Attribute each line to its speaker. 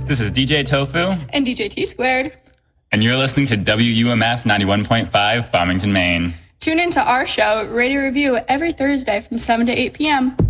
Speaker 1: This is DJ Tofu.
Speaker 2: And DJ T Squared.
Speaker 1: And you're listening to WUMF 91.5 Farmington, Maine.
Speaker 2: Tune in to our show, Radio Review, every Thursday from 7 to 8 p.m.